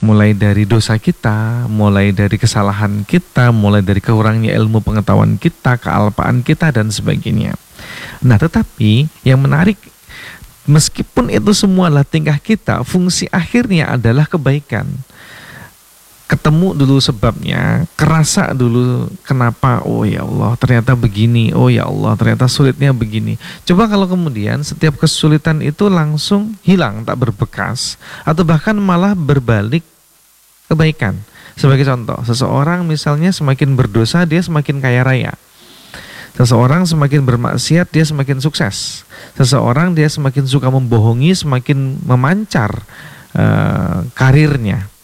mulai dari dosa kita, mulai dari kesalahan kita, mulai dari kekurangnya ilmu pengetahuan kita, kealpaan kita, dan sebagainya. Nah, tetapi yang menarik, meskipun itu semua adalah tingkah kita, fungsi akhirnya adalah kebaikan. Ketemu dulu sebabnya, kerasa dulu kenapa, oh ya Allah ternyata begini, oh ya Allah ternyata sulitnya begini. Coba kalau kemudian setiap kesulitan itu langsung hilang, tak berbekas, atau bahkan malah berbalik kebaikan. Sebagai contoh, seseorang misalnya semakin berdosa, dia semakin kaya raya. Seseorang semakin bermaksiat, dia semakin sukses. Seseorang dia semakin suka membohongi, semakin memancar karirnya.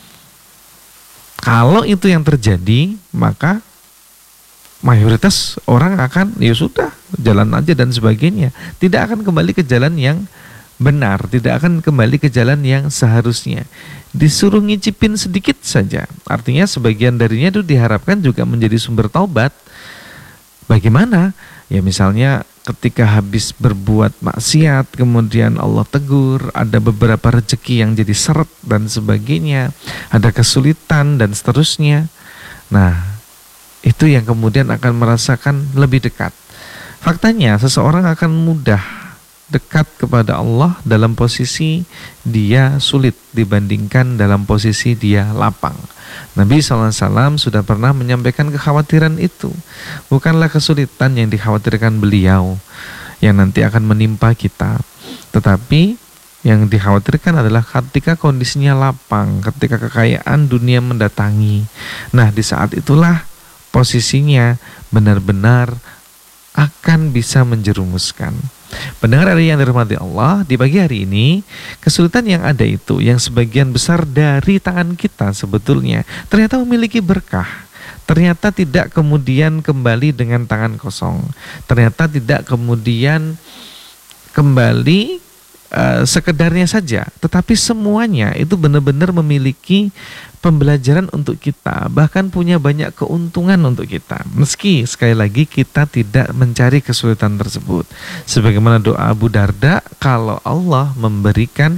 Kalau itu yang terjadi, maka mayoritas orang akan, ya sudah, jalan aja dan sebagainya. Tidak akan kembali ke jalan yang benar, tidak akan kembali ke jalan yang seharusnya. Disuruh ngicipin sedikit saja. Artinya sebagian darinya itu diharapkan juga menjadi sumber taubat. Bagaimana? Ya misalnya ketika habis berbuat maksiat, kemudian Allah tegur, ada beberapa rezeki yang jadi seret dan sebagainya, ada kesulitan dan seterusnya. Nah, itu yang kemudian akan merasakan lebih dekat. Faktanya seseorang akan mudah dekat kepada Allah dalam posisi dia sulit dibandingkan dalam posisi dia lapang. Nabi SAW sudah pernah menyampaikan kekhawatiran itu. Bukanlah kesulitan yang dikhawatirkan beliau yang nanti akan menimpa kita, tetapi yang dikhawatirkan adalah ketika kondisinya lapang, ketika kekayaan dunia mendatangi. Nah, di saat itulah posisinya benar-benar akan bisa menjerumuskan. Pendengar hari yang dirahmati Allah, di pagi hari ini kesulitan yang ada itu, yang sebagian besar dari tangan kita sebetulnya ternyata memiliki berkah. Ternyata tidak kemudian kembali dengan tangan kosong. Ternyata tidak kemudian kembali sekedarnya saja, tetapi semuanya itu benar-benar memiliki pembelajaran untuk kita, bahkan punya banyak keuntungan untuk kita. Meski sekali lagi kita tidak mencari kesulitan tersebut. Sebagaimana doa Abu Darda, kalau Allah memberikan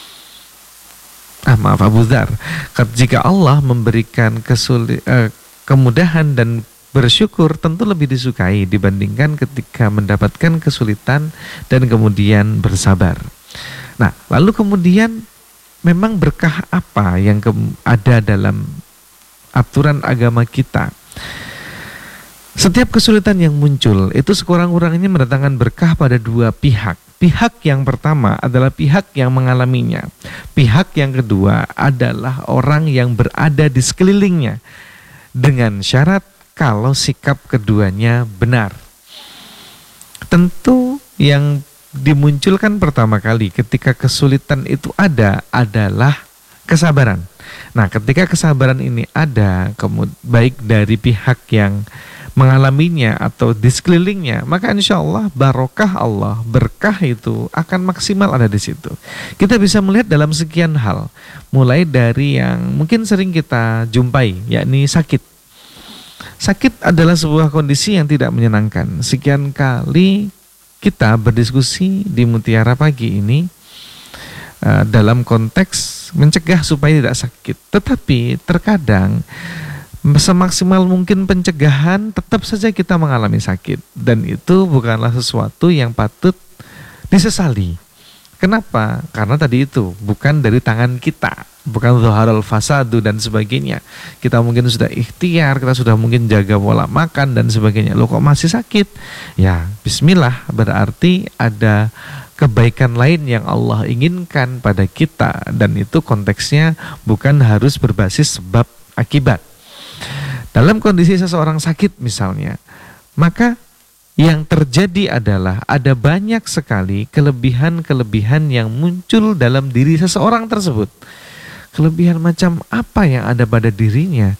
Abu Dzar, jika Allah memberikan kemudahan dan bersyukur tentu lebih disukai dibandingkan ketika mendapatkan kesulitan dan kemudian bersabar. Nah, lalu kemudian memang berkah apa yang ada dalam aturan agama kita? Setiap kesulitan yang muncul itu sekurang-kurangnya mendatangkan berkah pada dua pihak. Pihak yang pertama adalah pihak yang mengalaminya. Pihak yang kedua adalah orang yang berada di sekelilingnya, dengan syarat kalau sikap keduanya benar. Tentu yang dimunculkan pertama kali ketika kesulitan itu ada adalah kesabaran. Nah, ketika kesabaran ini ada, baik dari pihak yang mengalaminya atau di sekelilingnya, maka insya Allah barokah Allah, berkah itu akan maksimal ada di situ. Kita bisa melihat dalam sekian hal, mulai dari yang mungkin sering kita jumpai, yakni sakit. Sakit adalah sebuah kondisi yang tidak menyenangkan. Sekian kali kita berdiskusi di Mutiara pagi ini dalam konteks mencegah supaya tidak sakit. Tetapi terkadang semaksimal mungkin pencegahan tetap saja kita mengalami sakit. Dan itu bukanlah sesuatu yang patut disesali. Kenapa? Karena tadi itu bukan dari tangan kita, bukan zaharal fasadu dan sebagainya. Kita mungkin sudah ikhtiar, kita sudah mungkin jaga pola makan dan sebagainya. Loh kok masih sakit? Ya bismillah, berarti ada kebaikan lain yang Allah inginkan pada kita. Dan itu konteksnya bukan harus berbasis sebab akibat. Dalam kondisi seseorang sakit misalnya, maka yang terjadi adalah ada banyak sekali kelebihan-kelebihan yang muncul dalam diri seseorang tersebut. Kelebihan macam apa yang ada pada dirinya?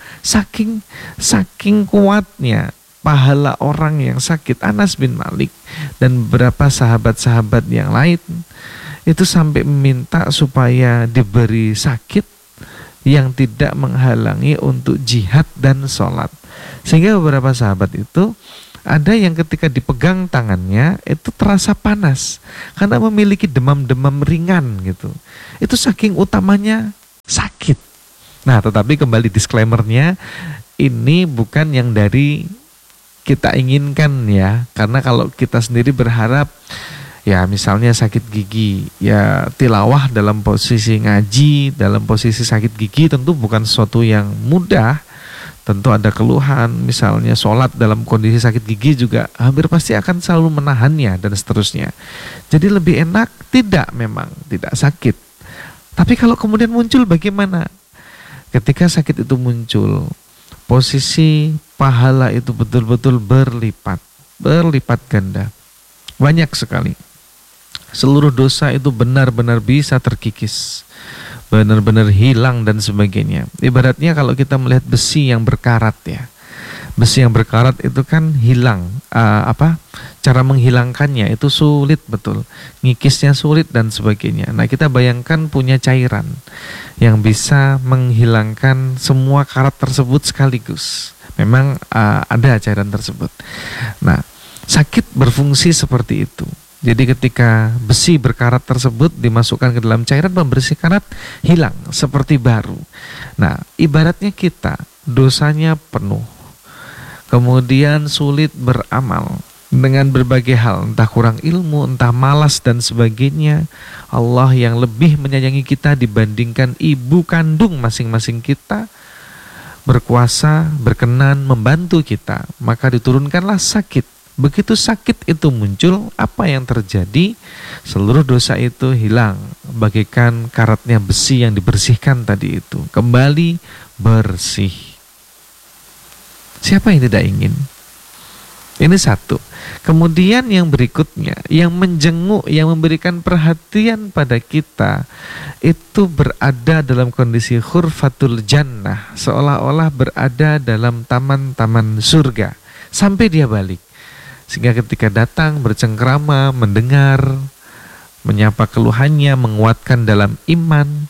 Saking kuatnya pahala orang yang sakit. Anas bin Malik dan beberapa sahabat-sahabat yang lain itu sampai meminta supaya diberi sakit yang tidak menghalangi untuk jihad dan sholat. Sehingga beberapa sahabat itu ada yang ketika dipegang tangannya itu terasa panas karena memiliki demam-demam ringan gitu. Itu saking utamanya sakit. Nah, tetapi kembali disclaimer-nya, ini bukan yang dari kita inginkan ya, karena kalau kita sendiri berharap ya misalnya sakit gigi, ya tilawah dalam posisi ngaji, dalam posisi sakit gigi tentu bukan sesuatu yang mudah. Tentu ada keluhan, misalnya sholat dalam kondisi sakit gigi juga hampir pasti akan selalu menahannya dan seterusnya. Jadi lebih enak memang tidak sakit. Tapi kalau kemudian muncul bagaimana? Ketika sakit itu muncul, posisi pahala itu betul-betul berlipat ganda. Banyak sekali. Seluruh dosa itu benar-benar bisa terkikis, benar-benar hilang dan sebagainya. Ibaratnya kalau kita melihat besi yang berkarat ya, besi yang berkarat itu kan hilang, cara menghilangkannya itu sulit betul, ngikisnya sulit dan sebagainya. Nah, kita bayangkan punya cairan yang bisa menghilangkan semua karat tersebut sekaligus. Memang ada cairan tersebut. Nah, sakit berfungsi seperti itu. Jadi ketika besi berkarat tersebut dimasukkan ke dalam cairan pembersih karat, hilang seperti baru. Nah, ibaratnya kita dosanya penuh, kemudian sulit beramal dengan berbagai hal, entah kurang ilmu, entah malas dan sebagainya. Allah yang lebih menyayangi kita dibandingkan ibu kandung masing-masing kita, berkuasa, berkenan membantu kita, maka diturunkanlah sakit. Begitu sakit itu muncul, apa yang terjadi? Seluruh dosa itu hilang, bagaikan karatnya besi yang dibersihkan tadi itu kembali bersih. Siapa yang tidak ingin? Ini satu. Kemudian yang berikutnya, yang menjenguk, yang memberikan perhatian pada kita, itu berada dalam kondisi khurfatul jannah, seolah-olah berada dalam taman-taman surga, sampai dia balik. Sehingga ketika datang bercengkrama, mendengar, menyapa keluhannya, menguatkan dalam iman,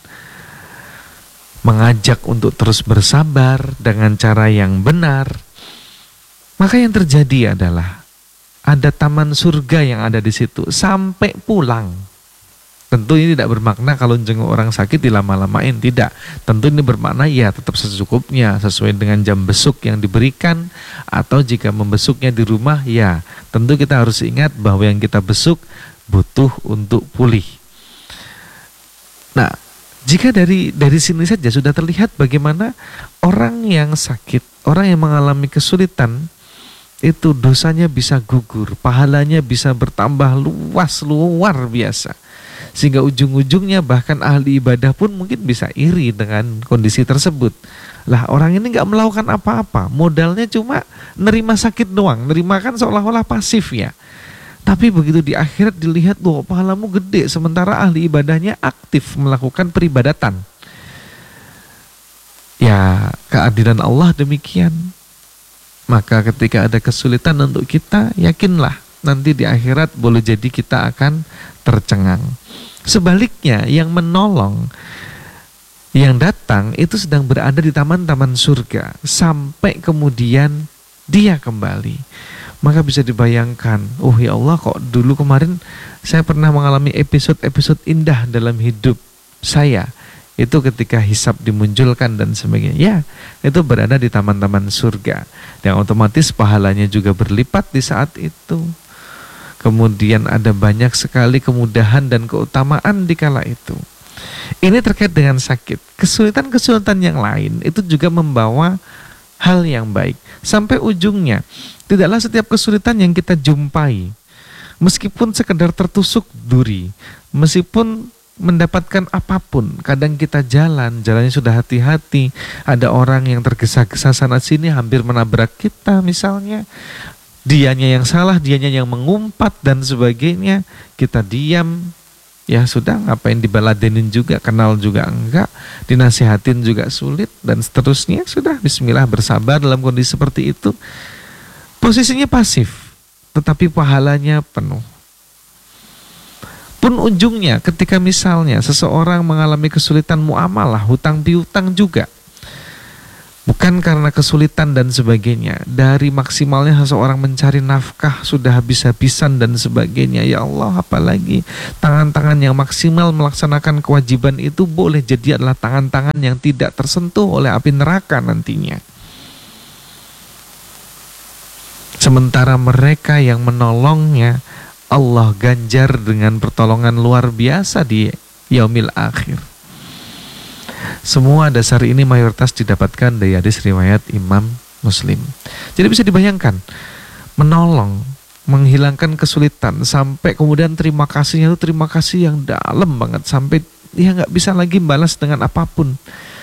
mengajak untuk terus bersabar dengan cara yang benar, maka yang terjadi adalah ada taman surga yang ada di situ sampai pulang. Tentu ini tidak bermakna kalau jenguk orang sakit dilama-lamain, tidak. Tentu ini bermakna ya tetap secukupnya sesuai dengan jam besuk yang diberikan, atau jika membesuknya di rumah ya tentu kita harus ingat bahwa yang kita besuk butuh untuk pulih. Nah, jika dari sini saja sudah terlihat bagaimana orang yang sakit, orang yang mengalami kesulitan itu dosanya bisa gugur, pahalanya bisa bertambah luar biasa. Sehingga ujung-ujungnya bahkan ahli ibadah pun mungkin bisa iri dengan kondisi tersebut. Lah, orang ini nggak melakukan apa-apa, modalnya cuma nerima sakit doang, nerima kan seolah-olah pasif ya. Tapi begitu di akhirat dilihat, loh pahalamu gede, sementara ahli ibadahnya aktif melakukan peribadatan. Ya, keadilan Allah demikian. Maka ketika ada kesulitan untuk kita, yakinlah nanti di akhirat boleh jadi kita akan tercengang. Sebaliknya, yang menolong, yang datang itu sedang berada di taman-taman surga sampai kemudian dia kembali. Maka bisa dibayangkan, oh ya Allah, kok dulu kemarin saya pernah mengalami episode-episode indah dalam hidup saya. Itu ketika hisab dimunculkan dan sebagainya. Ya, itu berada di taman-taman surga. Dan otomatis pahalanya juga berlipat di saat itu. Kemudian ada banyak sekali kemudahan dan keutamaan di kala itu. Ini terkait dengan sakit. Kesulitan-kesulitan yang lain itu juga membawa hal yang baik. Sampai ujungnya, tidaklah setiap kesulitan yang kita jumpai, meskipun sekedar tertusuk duri, meskipun mendapatkan apapun, kadang kita jalannya sudah hati-hati, ada orang yang tergesa-gesa sana sini hampir menabrak kita misalnya, dianya yang salah, dianya yang mengumpat dan sebagainya, kita diam, ya sudah, ngapain dibaladenin juga, kenal juga enggak, dinasihatin juga sulit dan seterusnya, sudah bismillah bersabar dalam kondisi seperti itu. Posisinya pasif, tetapi pahalanya penuh. Pun ujungnya ketika misalnya seseorang mengalami kesulitan muamalah, hutang piutang juga, Bukan karena kesulitan dan sebagainya. Dari maksimalnya seseorang mencari nafkah sudah habis-habisan dan sebagainya. Ya Allah, apalagi tangan-tangan yang maksimal melaksanakan kewajiban itu boleh jadi adalah tangan-tangan yang tidak tersentuh oleh api neraka nantinya. Sementara mereka yang menolongnya, Allah ganjar dengan pertolongan luar biasa di yaumil akhir. Semua dasar ini mayoritas didapatkan dari hadis riwayat Imam Muslim. Jadi bisa dibayangkan, menolong, menghilangkan kesulitan, sampai kemudian terima kasihnya itu terima kasih yang dalam banget, sampai dia nggak bisa lagi balas dengan apapun.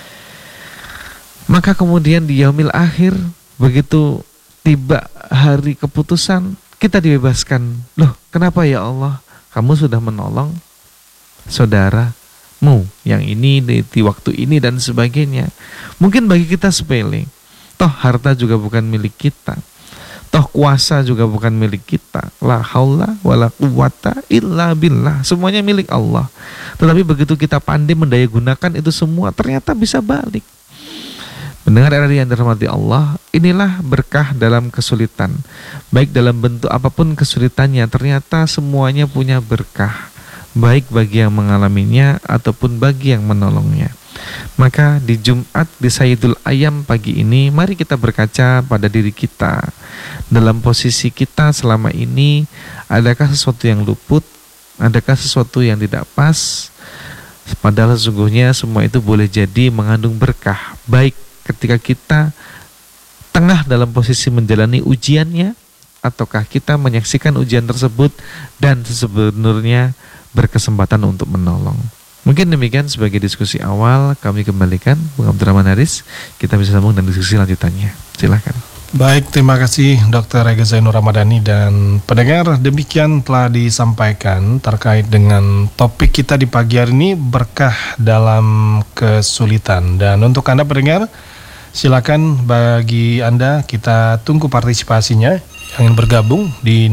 Maka kemudian di yaumil akhir, begitu tiba hari keputusan, kita dibebaskan. Loh, kenapa ya Allah? Kamu sudah menolong saudaramu yang ini di waktu ini dan sebagainya. Mungkin bagi kita sepele. Toh harta juga bukan milik kita. Toh kuasa juga bukan milik kita. La haula wala quwata illa billah. Semuanya milik Allah. Tetapi begitu kita pandai mendaya gunakan itu semua, ternyata bisa balik. Mendengar RRI yang dirahmati Allah, inilah berkah dalam kesulitan. Baik dalam bentuk apapun kesulitannya, ternyata semuanya punya berkah, baik bagi yang mengalaminya ataupun bagi yang menolongnya. Maka di Jumat di Sayyidul Ayam pagi ini, mari kita berkaca pada diri kita. Dalam posisi kita selama ini, adakah sesuatu yang luput? Adakah sesuatu yang tidak pas? Padahal sesungguhnya semua itu boleh jadi mengandung berkah, baik ketika kita tengah dalam posisi menjalani ujiannya, ataukah kita menyaksikan ujian tersebut dan sebenarnya berkesempatan untuk menolong. Mungkin demikian sebagai diskusi awal, kami kembalikan Bung Abdurrahman Haris. Kita bisa sambung dengan diskusi lanjutannya. Silakan. Baik, terima kasih Dr. Ega Zainur Ramadhani dan pendengar. Demikian telah disampaikan terkait dengan topik kita di pagi hari ini, berkah dalam kesulitan. Dan untuk Anda pendengar, silakan bagi Anda kita tunggu partisipasinya yang ingin bergabung di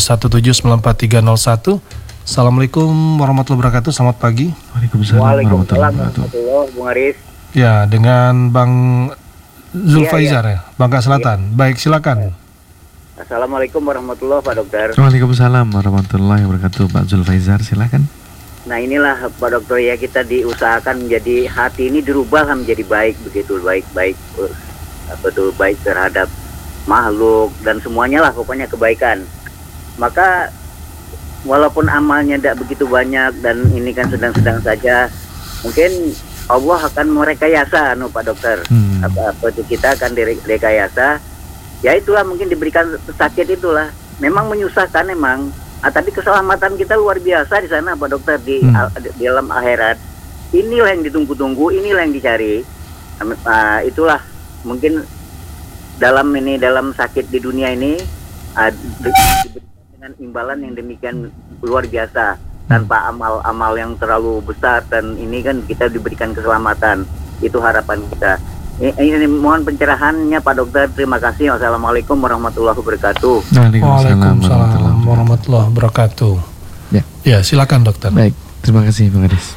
0717943301. Assalamualaikum warahmatullahi wabarakatuh. Selamat pagi. Waalaikumsalam warahmatullahi, Bung Haris. Ya, dengan Bang Zulfaizar ya, Bangka Selatan. Baik, silakan. Assalamualaikum warahmatullahi Pak Dokter. Waalaikumsalam warahmatullahi wabarakatuh, Pak Zulfaizar, silakan. Nah inilah Pak Dokter ya, kita diusahakan menjadi hati ini dirubah menjadi baik, begitu baik betul baik terhadap makhluk dan semuanya lah, pokoknya kebaikan. Maka walaupun amalnya tidak begitu banyak dan ini kan sedang-sedang saja, mungkin Allah akan merekayasa, Pak Dokter. Apa itu kita akan direkayasa. Ya itulah, mungkin diberikan sakit itulah. Memang menyusahkan memang, tapi keselamatan kita luar biasa di sana, Pak Dokter, di dalam akhirat. Inilah yang ditunggu-tunggu, inilah yang dicari. Itulah mungkin dalam sakit di dunia ini dengan imbalan yang demikian luar biasa, tanpa amal-amal yang terlalu besar, dan ini kan kita diberikan keselamatan. Itu harapan kita. Ini mohon pencerahannya Pak Dokter. Terima kasih. Wassalamualaikum warahmatullahi wabarakatuh. Waalaikumsalam warahmatullahi wabarakatuh. Ya, silakan Dokter. Baik, terima kasih Bang Haris.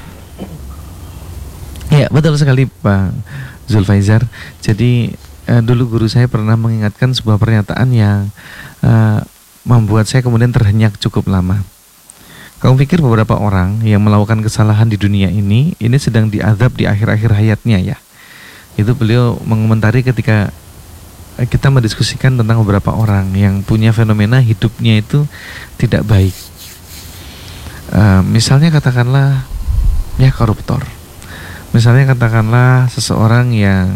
Ya, betul sekali Pak Zulfaizar. Jadi dulu guru saya pernah mengingatkan sebuah pernyataan yang membuat saya kemudian terhenyak cukup lama. Kamu pikir beberapa orang yang melakukan kesalahan di dunia ini sedang diazab di akhir-akhir hayatnya ya? Itu beliau mengomentari ketika kita mendiskusikan tentang beberapa orang yang punya fenomena hidupnya itu tidak baik. Misalnya katakanlah ya koruptor. Misalnya katakanlah seseorang yang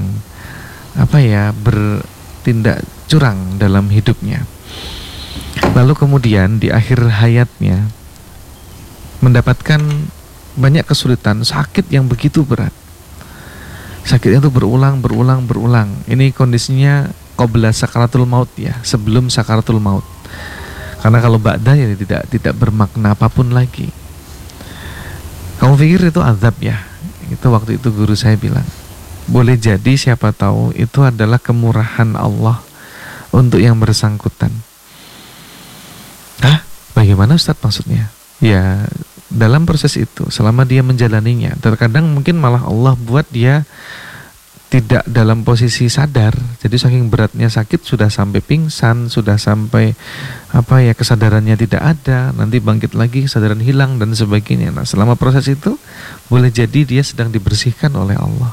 bertindak curang dalam hidupnya. Lalu kemudian di akhir hayatnya mendapatkan banyak kesulitan, sakit yang begitu berat. Sakitnya itu berulang. Ini kondisinya qabla sakaratul maut ya, sebelum sakaratul maut. Karena kalau ba'da ya tidak bermakna apapun lagi. Kamu pikir itu azab ya? Itu waktu itu guru saya bilang, boleh jadi siapa tahu itu adalah kemurahan Allah untuk yang bersangkutan. Bagaimana Ustadz maksudnya? Ya, dalam proses itu selama dia menjalaninya, terkadang mungkin malah Allah buat dia tidak dalam posisi sadar. Jadi saking beratnya sakit sudah sampai pingsan, sudah sampai kesadarannya tidak ada, nanti bangkit lagi kesadaran hilang dan sebagainya. Nah, selama proses itu boleh jadi dia sedang dibersihkan oleh Allah.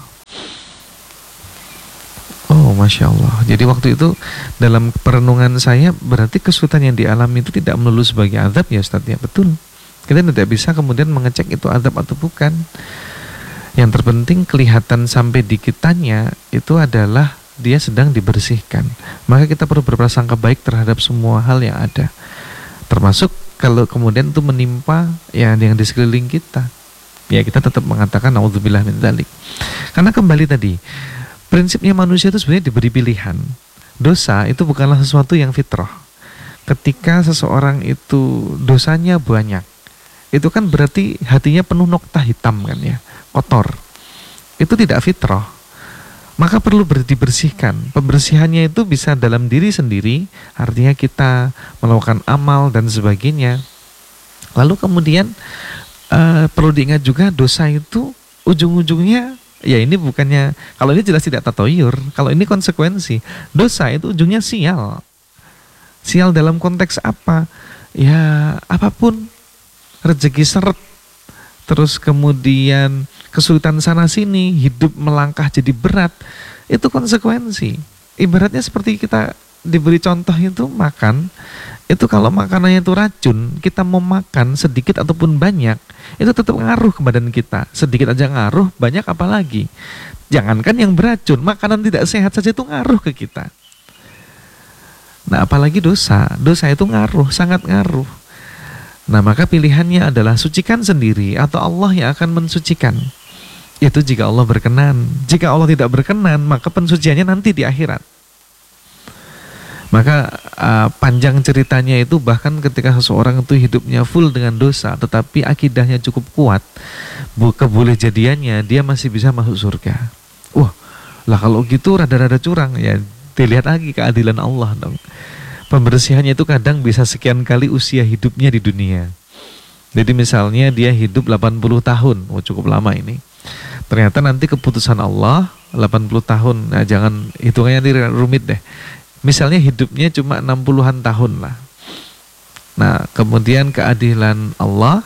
Oh, Masya Allah. Jadi waktu itu dalam perenungan saya, berarti kesulitan yang dialami itu tidak melulu sebagai azab ya Ustadz ya. Betul. Kita tidak bisa kemudian mengecek itu azab atau bukan. Yang terpenting kelihatan sampai di kitanya itu adalah dia sedang dibersihkan. Maka kita perlu berprasangka baik terhadap semua hal yang ada. Termasuk kalau kemudian itu menimpa ya yang di sekeliling kita. Ya kita tetap mengatakan naudzubillah min dzalik. Karena kembali tadi, prinsipnya manusia itu sebenarnya diberi pilihan. Dosa itu bukanlah sesuatu yang fitrah. Ketika seseorang itu dosanya banyak, itu kan berarti hatinya penuh nokta hitam kan ya, kotor. Itu tidak fitrah. Maka perlu dibersihkan. Pembersihannya itu bisa dalam diri sendiri, artinya kita melakukan amal dan sebagainya. Lalu kemudian perlu diingat juga dosa itu ujung-ujungnya ya ini bukannya, kalau ini jelas tidak tatoyur, kalau ini konsekuensi. Dosa itu ujungnya sial. Sial dalam konteks apa? Ya apapun, rezeki seret, terus kemudian kesulitan sana sini, hidup melangkah jadi berat, itu konsekuensi. Ibaratnya seperti kita diberi contoh itu makan, itu kalau makanannya itu racun, kita mau makan sedikit ataupun banyak, itu tetap ngaruh ke badan kita. Sedikit aja ngaruh, banyak apalagi. Jangankan yang beracun, makanan tidak sehat saja itu ngaruh ke kita. Nah apalagi dosa itu ngaruh, sangat ngaruh. Nah maka pilihannya adalah sucikan sendiri atau Allah yang akan mensucikan. Itu jika Allah berkenan. Jika Allah tidak berkenan, maka pensuciannya nanti di akhirat. Maka panjang ceritanya itu bahkan ketika seseorang itu hidupnya full dengan dosa, tetapi akidahnya cukup kuat, keboleh jadiannya dia masih bisa masuk surga. Wah, lah kalau gitu rada-rada curang ya. Dilihat lagi keadilan Allah dong. Pembersihannya itu kadang bisa sekian kali usia hidupnya di dunia. Jadi misalnya dia hidup 80 tahun, cukup lama ini. Ternyata nanti keputusan Allah 80 tahun, nah jangan hitungannya rumit deh. Misalnya hidupnya cuma 60-an tahun lah. Nah kemudian keadilan Allah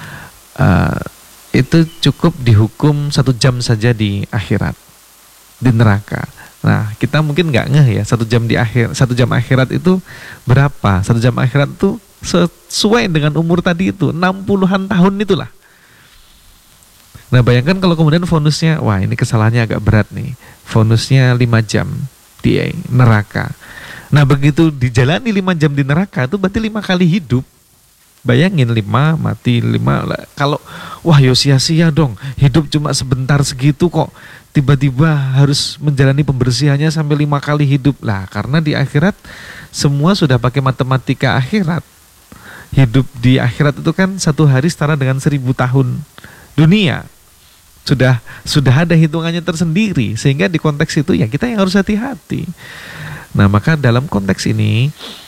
itu cukup dihukum 1 jam saja di akhirat, di neraka. Nah kita mungkin nggak ngeh ya 1 jam akhirat itu berapa? 1 jam akhirat itu sesuai dengan umur tadi itu 60-an tahun itulah. Nah bayangkan kalau kemudian vonusnya, wah ini kesalahannya agak berat nih, vonusnya 5 jam di neraka. Nah begitu dijalani 5 jam di neraka itu berarti 5 kali hidup. Bayangin 5 mati 5, kalau wah yo sia-sia dong, hidup cuma sebentar segitu kok tiba-tiba harus menjalani pembersihannya sampai 5 kali hidup. Lah karena di akhirat semua sudah pakai matematika akhirat. Hidup di akhirat itu kan 1 hari setara dengan 1000 tahun dunia. Sudah ada hitungannya tersendiri, sehingga di konteks itu ya kita yang harus hati-hati. Nah maka dalam konteks ini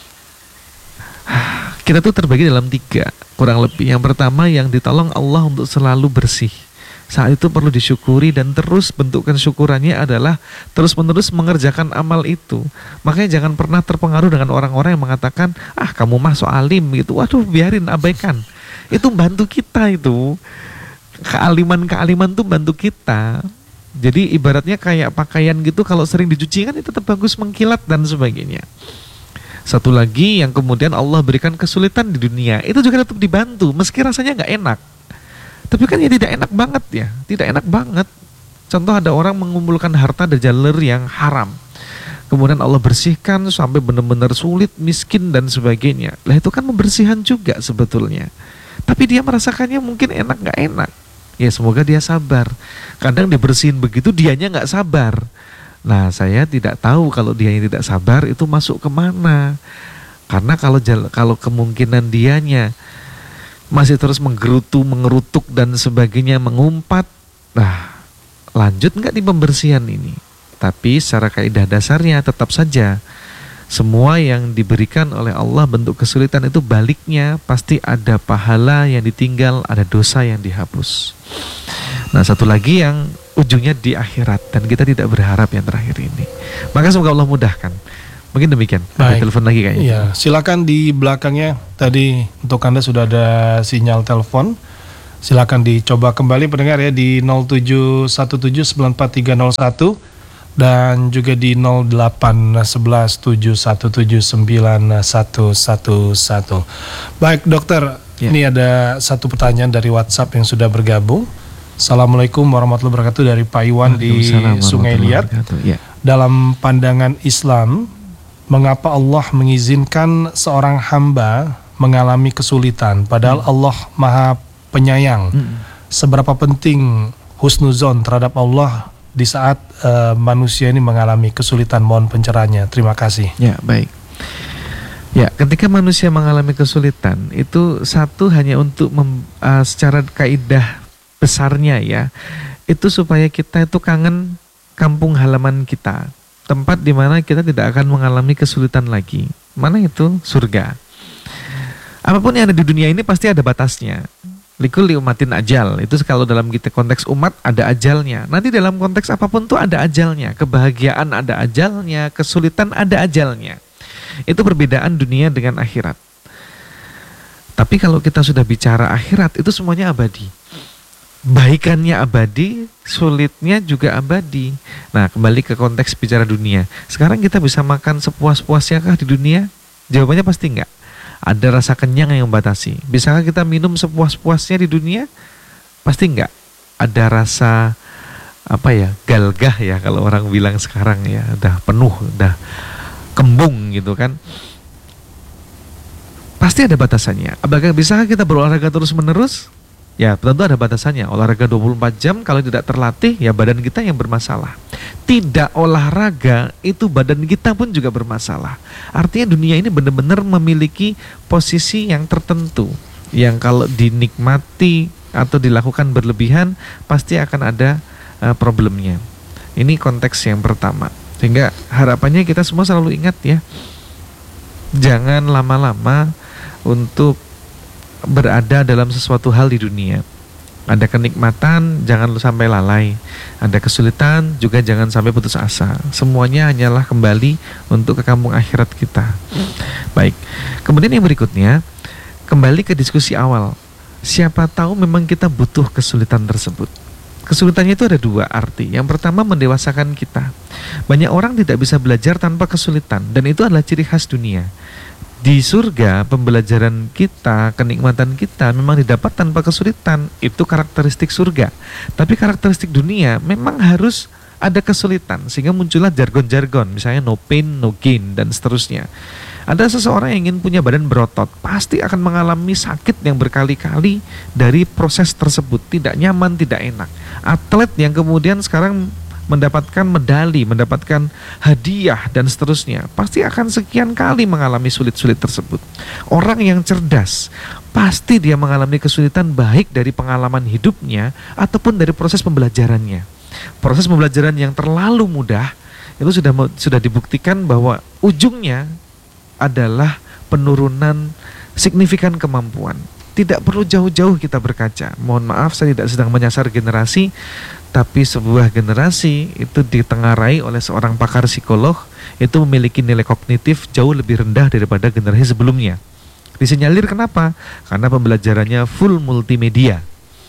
kita tuh terbagi dalam 3 kurang lebih. Yang pertama yang ditolong Allah untuk selalu bersih. Saat itu perlu disyukuri dan terus bentuk kesyukurannya adalah terus-menerus mengerjakan amal itu. Makanya jangan pernah terpengaruh dengan orang-orang yang mengatakan, ah kamu mah so alim gitu. Waduh biarin, abaikan. Itu bantu kita itu. Kealiman tuh bantu kita. Jadi ibaratnya kayak pakaian gitu, kalau sering dicuci kan itu tetap bagus, mengkilat dan sebagainya. Satu lagi yang kemudian Allah berikan kesulitan di dunia, itu juga tetap dibantu meski rasanya nggak enak. Tapi kan ya tidak enak banget ya, tidak enak banget. Contoh ada orang mengumpulkan harta dari jalur yang haram, kemudian Allah bersihkan sampai benar-benar sulit, miskin dan sebagainya. Lah itu kan pembersihan juga sebetulnya. Tapi dia merasakannya mungkin enak nggak enak. Ya semoga dia sabar. Kadang dibersihin begitu dianya nggak sabar. Nah saya tidak tahu kalau dianya tidak sabar itu masuk kemana. Karena kalau kemungkinan dianya masih terus menggerutu, mengerutuk dan sebagainya, mengumpat, nah lanjut nggak di pembersihan ini. Tapi secara kaidah dasarnya tetap saja semua yang diberikan oleh Allah bentuk kesulitan itu baliknya pasti ada pahala yang ditinggal, ada dosa yang dihapus. Nah, satu lagi yang ujungnya di akhirat, dan kita tidak berharap yang terakhir ini. Maka semoga Allah mudahkan. Mungkin demikian. Ada telepon lagi kayaknya. Iya, silakan di belakangnya. Tadi untuk Anda sudah ada sinyal telepon. Silakan dicoba kembali pendengar ya di 0717943101 dan juga di 0811717911. Baik dokter, Ya. ini ada satu pertanyaan dari WhatsApp yang sudah bergabung. Assalamualaikum warahmatullahi wabarakatuh dari Pak Iwan di Waalaikumsalam Sungai warahmatullahi Liat. wabarakatuh. Ya. Dalam pandangan Islam, mengapa Allah mengizinkan seorang hamba mengalami kesulitan padahal Allah Maha Penyayang? Seberapa penting husnuzon terhadap Allah di saat manusia ini mengalami kesulitan? Mohon pencerahannya. Terima kasih. Ya, baik. Ya, ketika manusia mengalami kesulitan itu satu hanya untuk secara kaidah besarnya ya, itu supaya kita itu kangen kampung halaman kita, tempat di mana kita tidak akan mengalami kesulitan lagi. Mana itu? Surga. Apapun yang ada di dunia ini pasti ada batasnya. Likulli umatin ajal. Itu kalau dalam kita konteks umat ada ajalnya. Nanti dalam konteks apapun tuh ada ajalnya. Kebahagiaan ada ajalnya, kesulitan ada ajalnya. Itu perbedaan dunia dengan akhirat. Tapi kalau kita sudah bicara akhirat, itu semuanya abadi. Baikannya abadi, sulitnya juga abadi. Nah, kembali ke konteks bicara dunia. Sekarang kita bisa makan sepuas-puasnya kah di dunia? Jawabannya pasti enggak. Ada rasa kenyang yang membatasi. Bisakah kita minum sepuas-puasnya di dunia? Pasti enggak. Ada rasa galgah ya kalau orang bilang sekarang ya, udah penuh, udah kembung gitu kan. Pasti ada batasannya. Apakah bisakah kita berolahraga terus-menerus? Ya, tentu ada batasannya. Olahraga 24 jam kalau tidak terlatih, ya badan kita yang bermasalah. Tidak olahraga, itu badan kita pun juga bermasalah. Artinya dunia ini benar-benar memiliki posisi yang tertentu, yang kalau dinikmati atau dilakukan berlebihan, pasti akan ada problemnya. Ini konteks yang pertama. Sehingga harapannya kita semua selalu ingat ya, jangan lama-lama untuk berada dalam sesuatu hal di dunia. Ada kenikmatan, jangan sampai lalai. Ada kesulitan, juga jangan sampai putus asa. Semuanya hanyalah kembali untuk ke kampung akhirat kita. Baik, kemudian yang berikutnya, kembali ke diskusi awal. Siapa tahu memang kita butuh kesulitan tersebut. Kesulitannya itu ada dua arti. Yang pertama, mendewasakan kita. Banyak orang tidak bisa belajar tanpa kesulitan, dan itu adalah ciri khas dunia. Di surga, pembelajaran kita, kenikmatan kita memang didapat tanpa kesulitan. Itu karakteristik surga. Tapi karakteristik dunia memang harus ada kesulitan, sehingga muncullah jargon-jargon, misalnya no pain, no gain, dan seterusnya. Ada seseorang yang ingin punya badan berotot, pasti akan mengalami sakit yang berkali-kali dari proses tersebut. Tidak nyaman, tidak enak. Atlet yang kemudian sekarang mendapatkan medali, mendapatkan hadiah dan seterusnya, pasti akan sekian kali mengalami sulit-sulit tersebut. Orang yang cerdas, pasti dia mengalami kesulitan baik dari pengalaman hidupnya ataupun dari proses pembelajarannya. Proses pembelajaran yang terlalu mudah itu sudah dibuktikan bahwa ujungnya adalah penurunan signifikan kemampuan. Tidak perlu jauh-jauh kita berkaca. Mohon maaf, saya tidak sedang menyasar generasi, tapi sebuah generasi itu ditengarai oleh seorang pakar psikolog, itu memiliki nilai kognitif jauh lebih rendah daripada generasi sebelumnya. Disinyalir kenapa? Karena pembelajarannya full multimedia.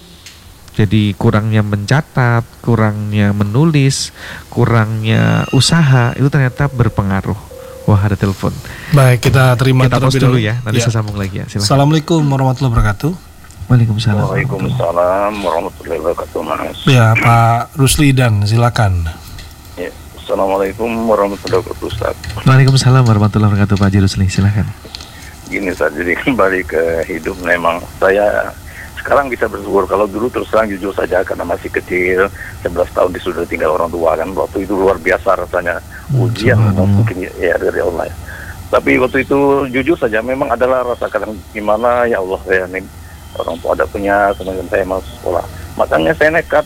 Jadi kurangnya mencatat, kurangnya menulis, kurangnya usaha, itu ternyata berpengaruh. Wah, ada telepon. Baik, kita terima Kita pause dulu ya, nanti saya sambung lagi ya. Silakan. Assalamualaikum warahmatullahi wabarakatuh. Waalaikumsalam. Waalaikumsalam warahmatullahi wabarakatuh, Mas. Ya, Pak Rusli dan silakan. Ya. Assalamualaikum warahmatullahi wabarakatuh, Ustaz. Waalaikumsalam warahmatullahi wabarakatuh, Pak Haji Rusli, silakan. Gini, Ustaz, jadi kembali ke hidup, memang saya sekarang bisa bersyukur. Kalau dulu terus terang jujur saja, karena masih kecil, 11 tahun sudah tinggal orang tua kan, waktu itu luar biasa rasanya ujian mungkin ya dari Allah. Tapi waktu itu jujur saja memang adalah rasa kadang gimana, ya Allah, ya ini orang tua ada punya, kemudian saya masuk sekolah. Makanya saya nekat,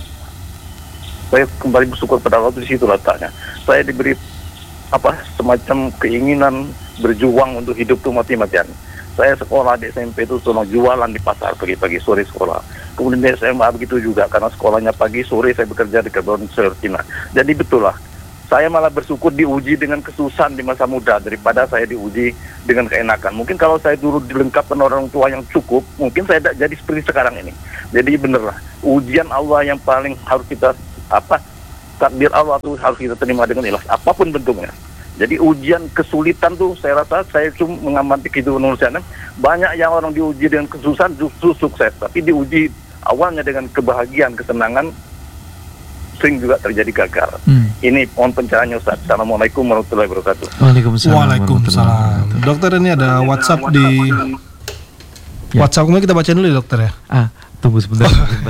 saya kembali bersyukur pada waktu di situ letaknya. Saya diberi semacam keinginan berjuang untuk hidup tuh mati-matian. Saya sekolah di SMP itu cuma jualan di pasar pagi-pagi, sore sekolah. Kemudian di SMA begitu juga, karena sekolahnya pagi, sore saya bekerja di kebun Cina. Jadi betul lah, saya malah bersyukur diuji dengan kesusahan di masa muda daripada saya diuji dengan keenakan. Mungkin kalau saya dulu dilengkapkan orang tua yang cukup, mungkin saya tidak jadi seperti sekarang ini. Jadi bener lah, ujian Allah yang paling harus kita takdir Allah itu harus kita terima dengan ikhlas, apapun bentuknya. Jadi ujian kesulitan tuh saya rasa, saya cuma mengamati kehidupan manusia, banyak yang orang diuji dengan kesusahan justru sukses, tapi diuji awalnya dengan kebahagiaan, kesenangan, sering juga terjadi gagal. Ini mohon pencerahannya Ustaz. Assalamualaikum warahmatullahi wabarakatuh. Waalaikumsalam. Dokter, ini ada WhatsApp di WhatsApp kita baca dulu ya dokter ya. Tunggu sebentar.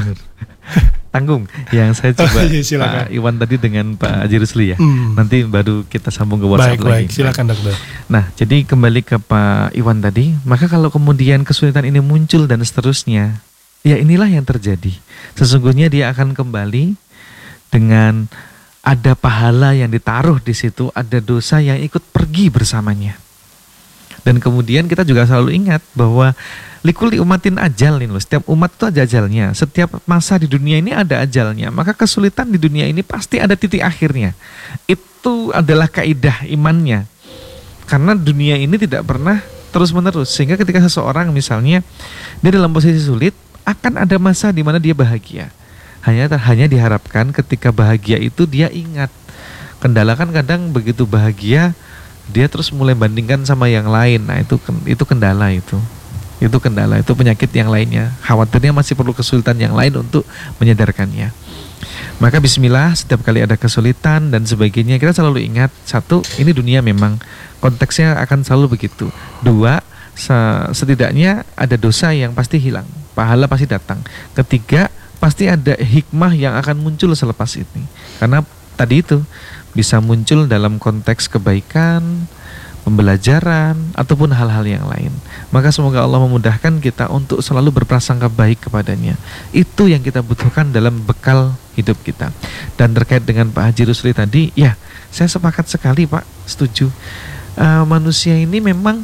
Tanggung yang saya coba Pak Iwan tadi dengan Pak Haji Rusli ya. Nanti baru kita sambung ke WhatsApp lagi. Baik, silakan dokter. Nah, jadi kembali ke Pak Iwan tadi, maka kalau kemudian kesulitan ini muncul dan seterusnya, ya inilah yang terjadi. Sesungguhnya dia akan kembali dengan ada pahala yang ditaruh di situ, ada dosa yang ikut pergi bersamanya. Dan kemudian kita juga selalu ingat bahwa likuli umatin ajal nih loh. Setiap umat itu ada ajalnya. Setiap masa di dunia ini ada ajalnya. Maka kesulitan di dunia ini pasti ada titik akhirnya. Itu adalah kaidah imannya. Karena dunia ini tidak pernah terus-menerus. Sehingga ketika seseorang misalnya dia dalam posisi sulit, akan ada masa di mana dia bahagia. Hanya diharapkan ketika bahagia itu dia ingat. Kendala kan kadang begitu bahagia dia terus mulai bandingkan sama yang lain. Nah, itu kendala itu. Itu kendala, itu penyakit yang lainnya. Khawatirnya masih perlu kesulitan yang lain untuk menyadarkannya. Maka bismillah, setiap kali ada kesulitan dan sebagainya, kita selalu ingat, satu, ini dunia memang konteksnya akan selalu begitu. Dua, setidaknya ada dosa yang pasti hilang, pahala pasti datang. Ketiga, pasti ada hikmah yang akan muncul selepas ini. Karena tadi itu bisa muncul dalam konteks kebaikan, pembelajaran, ataupun hal-hal yang lain. Maka semoga Allah memudahkan kita untuk selalu berprasangka baik kepadanya. Itu yang kita butuhkan dalam bekal hidup kita. Dan terkait dengan Pak Haji Rusli tadi, ya saya sepakat sekali Pak, setuju. Manusia ini memang,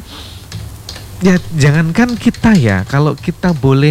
ya jangankan kita ya, kalau kita boleh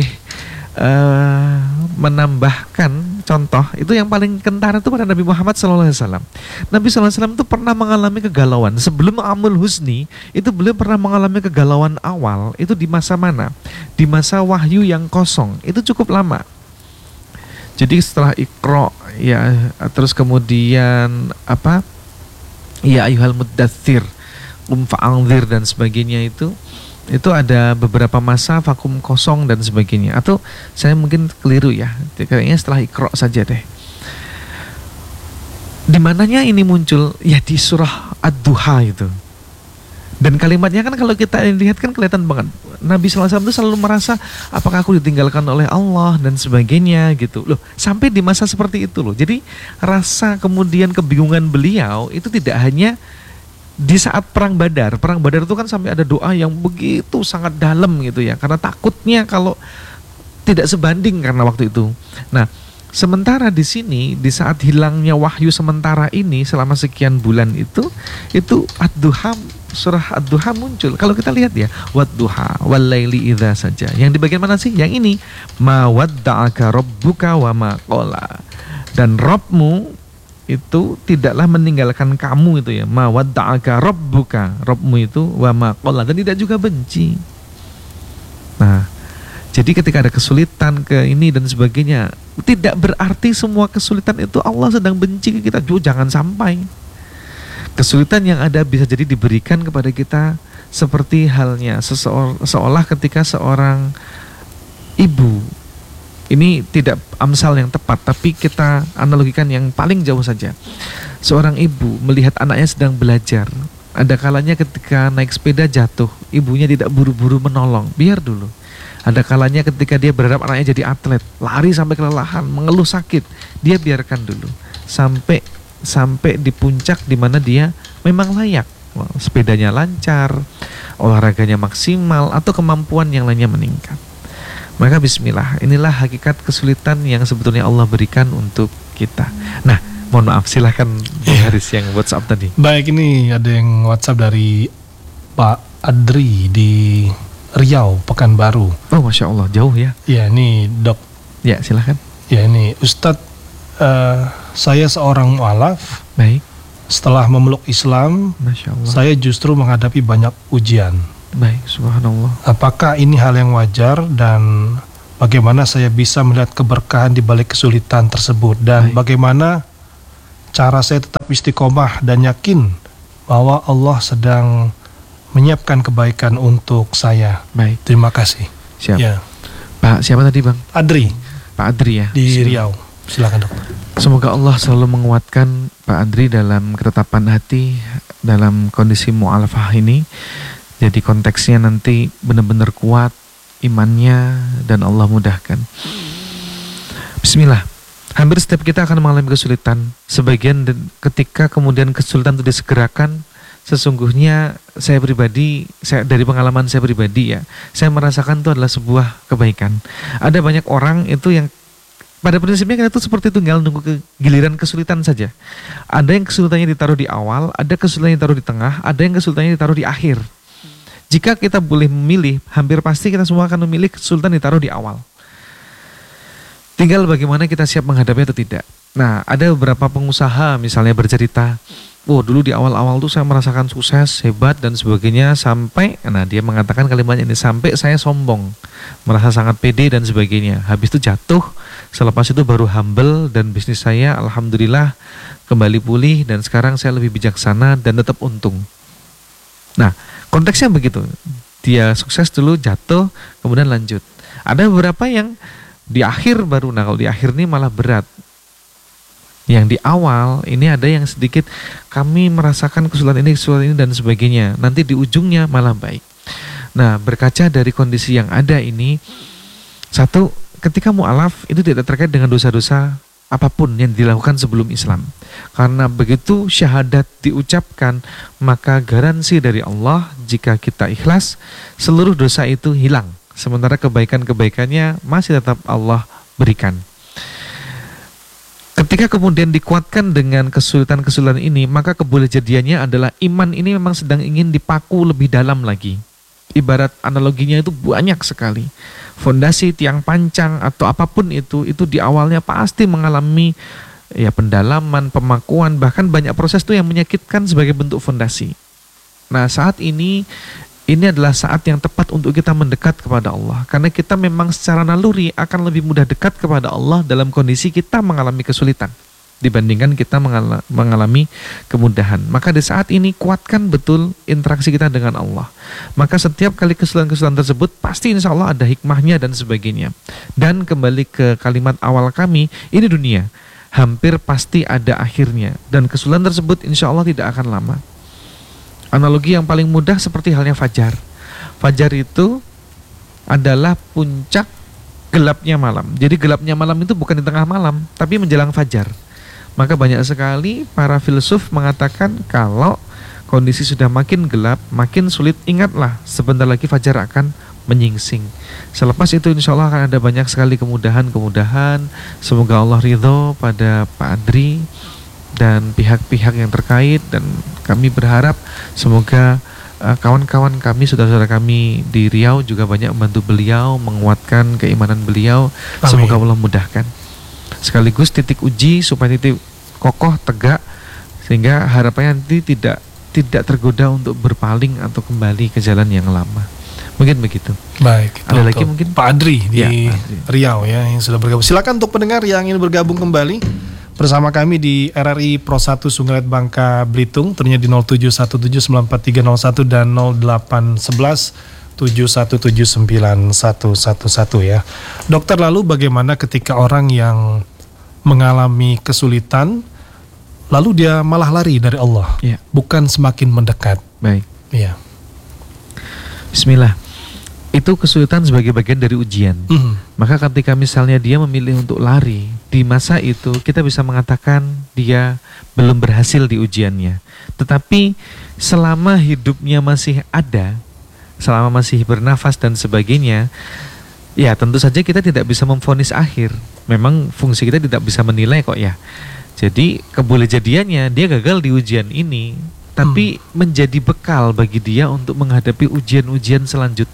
menambahkan contoh, itu yang paling kentara itu pada Nabi Muhammad SAW. Nabi SAW itu pernah mengalami kegalauan. Sebelum Amul Husni, itu beliau pernah mengalami kegalauan awal. Itu di masa mana? Di masa wahyu yang kosong. Itu cukup lama. Jadi setelah Iqra, ya, terus kemudian apa? Ya ayyuhal muddatsir, qum fa'anzir dan sebagainya itu ada beberapa masa vakum kosong dan sebagainya. Atau saya mungkin keliru ya, kayaknya setelah Iqra saja deh. Di mananya ini muncul? Ya di surah Ad-Duha itu. Dan kalimatnya kan kalau kita lihat kan kelihatan banget. Nabi SAW itu selalu merasa apakah aku ditinggalkan oleh Allah dan sebagainya gitu. Loh, sampai di masa seperti itu loh. Jadi rasa kemudian kebingungan beliau itu tidak hanya di saat perang Badar. Perang Badar itu kan sampai ada doa yang begitu sangat dalam gitu ya, karena takutnya kalau tidak sebanding karena waktu itu. Nah, sementara di sini di saat hilangnya wahyu sementara ini selama sekian bulan itu Ad-Duha, surah Ad-Duha muncul. Kalau kita lihat ya, Wad-Duha wal-laili idza saja. Yang di bagian mana sih? Yang ini, ma wadda'aka rabbuka wa ma qala. Dan Rabbmu itu tidaklah meninggalkan kamu itu ya, ma wadda'aka rabbuka, Rabbmu itu wa ma qala, dan tidak juga benci. Nah, jadi ketika ada kesulitan ke ini dan sebagainya, tidak berarti semua kesulitan itu Allah sedang benci ke kita. Jangan sampai. Kesulitan yang ada bisa jadi diberikan kepada kita seperti halnya seolah ketika seorang ibu, ini tidak amsal yang tepat, tapi kita analogikan yang paling jauh saja. Seorang ibu melihat anaknya sedang belajar. Ada kalanya ketika naik sepeda jatuh, ibunya tidak buru-buru menolong, biar dulu. Ada kalanya ketika dia berharap anaknya jadi atlet, lari sampai kelelahan, mengeluh sakit, dia biarkan dulu sampai di puncak di mana dia memang layak. Sepedanya lancar, olahraganya maksimal, atau kemampuan yang lainnya meningkat. Maka bismillah, inilah hakikat kesulitan yang sebetulnya Allah berikan untuk kita. Nah, mohon maaf, silahkan Bu Haris yang WhatsApp tadi. Baik, ini ada yang WhatsApp dari Pak Adri di Riau, Pekanbaru. Oh, Masya Allah, jauh ya. Ya, ini Dok. Ya, silahkan. Ya, ini Ustadz, saya seorang mu'alaf. Baik. Setelah memeluk Islam, Masya Allah. saya justru menghadapi banyak ujian. Baik, subhanallah. Apakah ini hal yang wajar dan bagaimana saya bisa melihat keberkahan di balik kesulitan tersebut, dan bagaimana cara saya tetap istiqomah dan yakin bahwa Allah sedang menyiapkan kebaikan untuk saya. Baik. Terima kasih. Siap. Ya. Pak, siapa tadi Bang? Adri Pak Adri ya. di Riau. Silakan Dokter. Semoga Allah selalu menguatkan Pak Adri dalam ketetapan hati dalam kondisi mu'alafah ini. Jadi konteksnya nanti benar-benar kuat imannya dan Allah mudahkan. Bismillah. Hampir setiap kita akan mengalami kesulitan. Sebagian ketika kemudian kesulitan itu disegerakan, sesungguhnya saya pribadi, dari pengalaman saya pribadi ya, saya merasakan itu adalah sebuah kebaikan. Ada banyak orang itu yang pada prinsipnya kita itu seperti tinggal nunggu giliran kesulitan saja. Ada yang kesulitannya ditaruh di awal, ada kesulitannya ditaruh di tengah, ada yang kesulitannya ditaruh di akhir. Jika kita boleh memilih, hampir pasti kita semua akan memilih kesulitan ditaruh di awal. Tinggal bagaimana kita siap menghadapi atau tidak. Nah, ada beberapa pengusaha misalnya bercerita, dulu di awal-awal tuh saya merasakan sukses, hebat dan sebagainya sampai, dia mengatakan kalimatnya ini, sampai saya sombong, merasa sangat pede dan sebagainya. Habis itu jatuh, selepas itu baru humble dan bisnis saya alhamdulillah kembali pulih dan sekarang saya lebih bijaksana dan tetap untung. Nah, konteksnya begitu. Dia sukses dulu, jatuh, kemudian lanjut. Ada beberapa yang di akhir baru, kalau di akhir ini malah berat. Yang di awal ini ada yang sedikit kami merasakan kesulitan ini dan sebagainya. Nanti di ujungnya malah baik. Nah, berkaca dari kondisi yang ada ini, satu, ketika mu'alaf itu tidak terkait dengan dosa-dosa apapun yang dilakukan sebelum Islam. Karena begitu syahadat diucapkan, maka garansi dari Allah jika kita ikhlas, seluruh dosa itu hilang. Sementara kebaikan-kebaikannya masih tetap Allah berikan. Ketika kemudian dikuatkan dengan kesulitan-kesulitan ini, maka kebolehjadiannya adalah iman ini memang sedang ingin dipaku lebih dalam lagi. Ibarat analoginya itu banyak sekali. Fondasi tiang pancang atau apapun itu di awalnya pasti mengalami pendalaman, pemakuan, bahkan banyak proses itu yang menyakitkan sebagai bentuk fondasi. Nah, saat ini adalah saat yang tepat untuk kita mendekat kepada Allah. Karena kita memang secara naluri akan lebih mudah dekat kepada Allah dalam kondisi kita mengalami kesulitan dibandingkan kita mengalami kemudahan. Maka di saat ini kuatkan betul interaksi kita dengan Allah. Maka setiap kali kesulitan-kesulitan tersebut pasti insya Allah ada hikmahnya dan sebagainya. Dan kembali ke kalimat awal kami, ini dunia hampir pasti ada akhirnya. Dan kesulitan tersebut insya Allah tidak akan lama. Analogi yang paling mudah seperti halnya fajar. Fajar itu adalah puncak gelapnya malam. Jadi gelapnya malam itu bukan di tengah malam, tapi menjelang fajar. Maka banyak sekali para filsuf mengatakan kalau kondisi sudah makin gelap, makin sulit, ingatlah sebentar lagi fajar akan menyingsing. Selepas itu insya Allah akan ada banyak sekali kemudahan-kemudahan. Semoga Allah ridho pada Pak Adri dan pihak-pihak yang terkait, dan kami berharap semoga kawan-kawan kami, saudara-saudara kami di Riau juga banyak membantu beliau, menguatkan keimanan beliau. Amin. Semoga Allah mudahkan. Sekaligus titik uji supaya titik kokoh, tegak, sehingga harapannya nanti tidak tergoda untuk berpaling atau kembali ke jalan yang lama. Mungkin begitu. Baik. Ada lagi mungkin Pak Adri di Adri. Riau ya yang sudah bergabung. Silakan untuk pendengar yang ingin bergabung kembali bersama kami di RRI Pro 1 Sungai Bangka Belitung, tentunya di 0717943001 dan 0811717911 ya. Dokter, lalu bagaimana ketika orang yang mengalami kesulitan lalu dia malah lari dari Allah, bukan semakin mendekat? Baik. Iya. Bismillah. Itu kesulitan sebagai bagian dari ujian. Maka ketika misalnya dia memilih untuk lari, di masa itu kita bisa mengatakan dia belum berhasil di ujiannya. Tetapi selama hidupnya masih ada, selama masih bernafas dan sebagainya, ya tentu saja kita tidak bisa memvonis akhir. Memang fungsi kita tidak bisa menilai kok ya. Jadi kebolehjadiannya dia gagal di ujian ini, tapi menjadi bekal bagi dia untuk menghadapi ujian-ujian selanjutnya.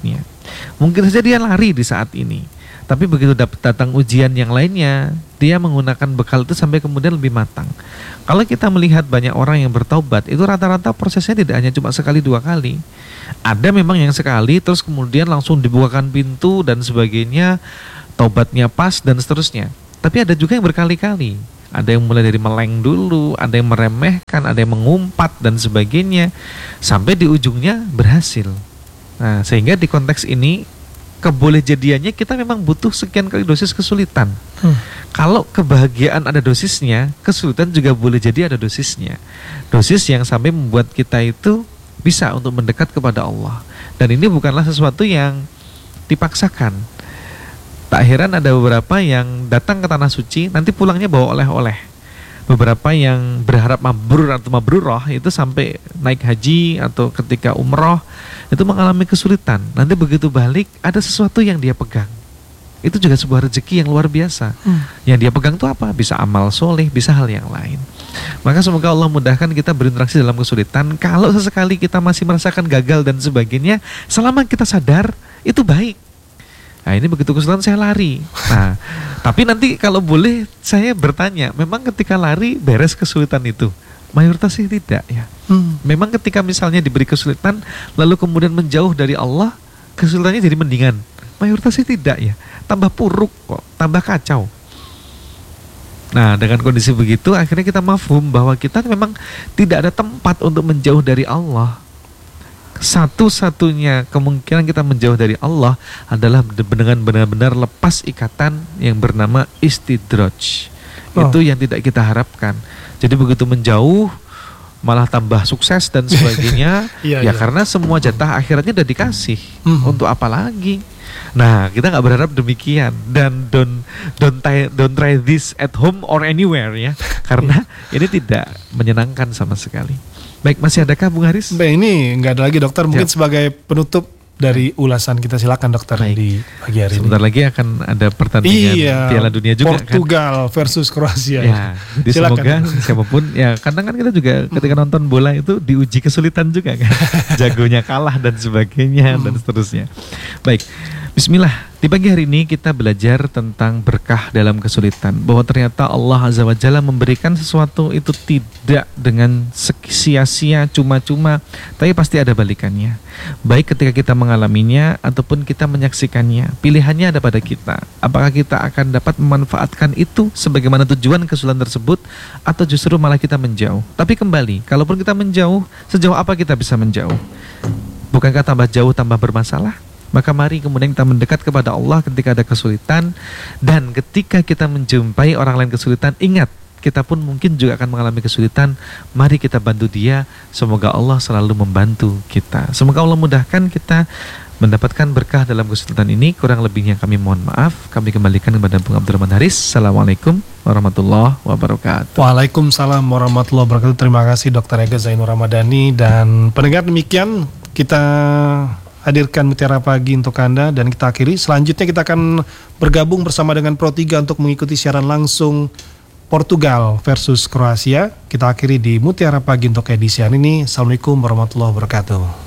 Mungkin saja dia lari di saat ini, tapi begitu datang ujian yang lainnya, dia menggunakan bekal itu sampai kemudian lebih matang. Kalau kita melihat banyak orang yang bertaubat, itu rata-rata prosesnya tidak hanya cuma sekali dua kali. Ada memang yang sekali terus kemudian langsung dibukakan pintu dan sebagainya, taubatnya pas dan seterusnya. Tapi ada juga yang berkali-kali. Ada yang mulai dari meleng dulu, ada yang meremehkan, ada yang mengumpat dan sebagainya, sampai di ujungnya berhasil. Nah, sehingga di konteks ini kebolehjadiannya kita memang butuh sekian kali dosis kesulitan. Kalau kebahagiaan ada dosisnya, kesulitan juga boleh jadi ada dosisnya. Dosis yang sampai membuat kita itu bisa untuk mendekat kepada Allah. Dan ini bukanlah sesuatu yang dipaksakan. Tak heran ada beberapa yang datang ke tanah suci, nanti pulangnya bawa oleh-oleh. Beberapa yang berharap mabrur atau mabrurah itu sampai naik haji atau ketika umroh itu mengalami kesulitan. Nanti begitu balik ada sesuatu yang dia pegang. Itu juga sebuah rezeki yang luar biasa. Yang dia pegang itu apa? Bisa amal soleh, bisa hal yang lain. Maka semoga Allah mudahkan kita berinteraksi dalam kesulitan. Kalau sesekali kita masih merasakan gagal dan sebagainya, selama kita sadar itu baik. Nah, ini begitu kesulitan saya lari. Nah, tapi nanti kalau boleh saya bertanya, memang ketika lari beres kesulitan itu? Mayoritas sih tidak ya. Memang ketika misalnya diberi kesulitan lalu kemudian menjauh dari Allah, kesulitannya jadi mendingan. Mayoritas sih tidak ya. Tambah puruk kok, tambah kacau. Nah, dengan kondisi begitu akhirnya kita mafhum bahwa kita memang tidak ada tempat untuk menjauh dari Allah. Satu-satunya kemungkinan kita menjauh dari Allah adalah dengan benar-benar lepas ikatan yang bernama istidraj. Itu yang tidak kita harapkan. Jadi begitu menjauh malah tambah sukses dan sebagainya. Karena semua jatah akhiratnya udah dikasih. Untuk apa lagi? Nah, kita nggak berharap demikian. Dan don't try this at home or anywhere ya. Karena ini tidak menyenangkan sama sekali. Baik, masih adakah Bung Haris? Baik, ini nggak ada lagi dokter. Mungkin sebagai penutup dari ulasan kita, silakan dokter. Baik. Di pagi hari sebentar ini. lagi akan ada pertandingan Piala Dunia juga Portugal versus Kroasia. Ya, jadi semoga siapapun ya, kadang kan kita juga ketika nonton bola itu diuji kesulitan juga kan. Jagonya kalah dan sebagainya dan seterusnya. Baik. Bismillah, di pagi hari ini kita belajar tentang berkah dalam kesulitan. Bahwa ternyata Allah Azza wa Jalla memberikan sesuatu itu tidak dengan sia-sia, cuma-cuma, tapi pasti ada balikannya. Baik ketika kita mengalaminya ataupun kita menyaksikannya. Pilihannya ada pada kita. Apakah kita akan dapat memanfaatkan itu sebagaimana tujuan kesulitan tersebut, atau justru malah kita menjauh. Tapi kembali, kalaupun kita menjauh, sejauh apa kita bisa menjauh? Bukankah tambah jauh tambah bermasalah? Maka mari kemudian kita mendekat kepada Allah ketika ada kesulitan. Dan ketika kita menjumpai orang lain kesulitan, ingat, kita pun mungkin juga akan mengalami kesulitan. Mari kita bantu dia. Semoga Allah selalu membantu kita. Semoga Allah mudahkan kita mendapatkan berkah dalam kesulitan ini. Kurang lebihnya kami mohon maaf. Kami kembalikan kepada Bung Abdurrahman Haris. Assalamualaikum warahmatullahi wabarakatuh. Waalaikumsalam warahmatullahi wabarakatuh. Terima kasih Dr. Ega Zainur Ramadhani. Dan pendengar, demikian kita hadirkan Mutiara Pagi untuk Anda, dan kita akhiri. Selanjutnya kita akan bergabung bersama dengan Pro 3 untuk mengikuti siaran langsung Portugal versus Kroasia. Kita akhiri di Mutiara Pagi untuk edisi hari ini. Assalamualaikum warahmatullahi wabarakatuh.